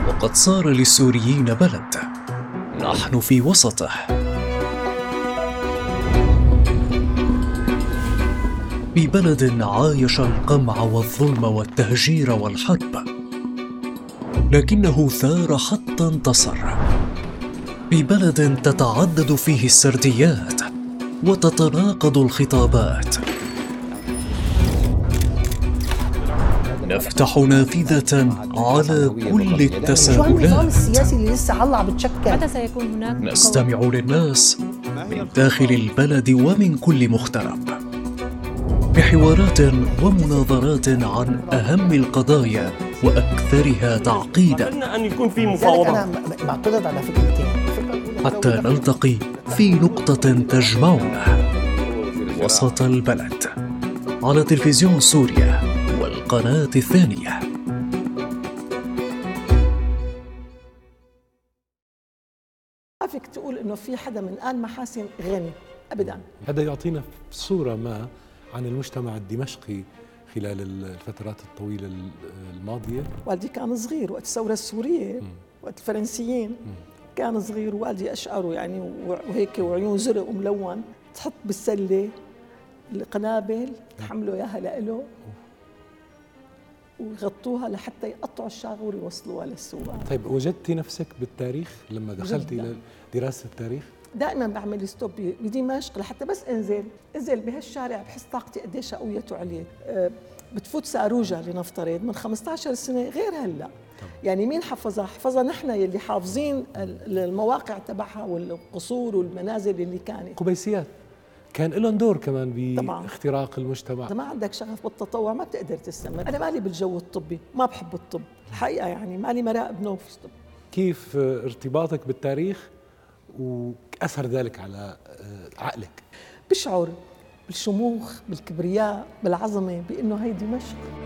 وقد صار للسوريين بلد نحن في وسطه. ببلد عايش القمع والظلم والتهجير والحرب، لكنه ثار حتى انتصر. ببلد تتعدد فيه السرديات وتتناقض الخطابات. نفتح نافذة على كل التساؤلات. شو النظام السياسي اللي لسه عم بتشكل؟ متى سيكون هناك؟ نستمع للناس من داخل البلد ومن كل مغترب، بحوارات ومناظرات عن أهم القضايا وأكثرها تعقيدا. أتمنى أن يكون في مفاوضات. أنا معترض على فكرتين. حتى نلتقي في نقطة تجمعنا وسط البلد، على تلفزيون سوريا والقناة الثانية. ما فيك تقول إنه في حدا من آل محاسن غني أبداً. هذا يعطينا صورة ما عن المجتمع الدمشقي خلال الفترات الطويلة الماضية. والدي كان صغير وقت الثورة السورية، وقت الفرنسيين كان صغير، والدي أشعره يعني وهيك وعيون زرق وملون، تحط بالسلة القنابل تحملوا إياها لإله ويغطوها لحتى يقطعوا الشاغور ويوصلوها للسواق. طيب وجدتي نفسك بالتاريخ لما دخلتي إلى دراسة التاريخ؟ دائما بعمل ستوب بدمشق لحتى بس انزل بهالشارع بحس طاقتي قديش قوية عليه. بتفوت ساروجة لنفترض من 15 سنة غير هلا. يعني مين حفظها؟ حفظها نحن يلي حافظين المواقع تبعها والقصور والمنازل اللي كانت. قبيسيات كان لهم دور كمان باختراق المجتمع. إذا ما عندك شغف بالتطوع ما بتقدر تستمر. أنا مالي بالجو الطبي، ما بحب الطب الحقيقة، يعني مالي مراء بنوف طب. كيف ارتباطك بالتاريخ وأثر ذلك على عقلك؟ بشعر بالشموخ، بالكبرياء، بالعظمة، بأنه هي دمشق.